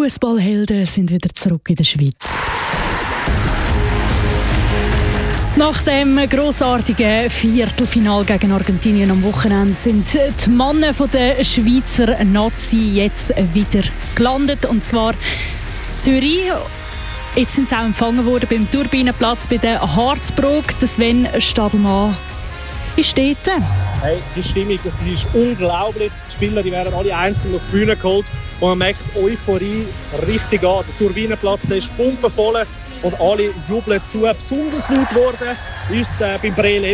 Fußballhelden sind wieder zurück in der Schweiz. Nach dem grossartigen Viertelfinal gegen Argentinien am Wochenende sind die Männer der Schweizer Nazi jetzt wieder gelandet. Und zwar in Zürich. Jetzt sind sie auch empfangen worden beim Turbinenplatz bei der Harzbrug. Sven Stadelmann ist dort. Hey, die Stimmung, das ist unglaublich. Die Spieler die werden alle einzeln auf die Bühne geholt und man merkt die Euphorie richtig an. Der Turbinenplatz der ist pumpenvoll und alle jubeln zu. Besonders laut geworden ist beim Brele